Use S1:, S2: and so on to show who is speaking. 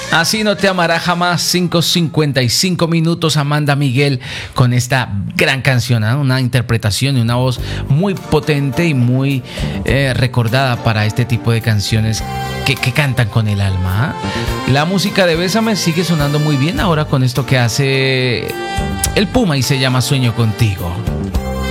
S1: Así no te amará jamás, 5:55 minutos, Amanda Miguel con esta gran canción, ¿eh? Una interpretación y una voz muy potente y muy recordada para este tipo de canciones que cantan con el alma, ¿eh? La música de Bésame sigue sonando muy bien ahora con esto que hace el Puma y se llama Sueño Contigo.